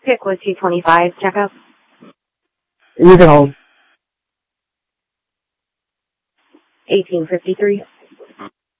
Pick was 225. Checkup. You can hold. 1853.